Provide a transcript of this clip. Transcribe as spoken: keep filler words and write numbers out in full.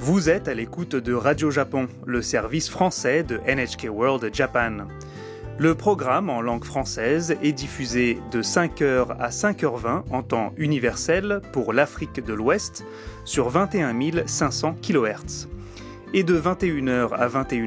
Vous êtes à l'écoute de Radio Japon, le service français de N H K World Japan. Le programme en langue française est diffusé de cinq heures à cinq heures vingt en temps universel pour l'Afrique de l'Ouest sur vingt et un mille cinq cents kilohertz et de vingt et une heures à vingt et une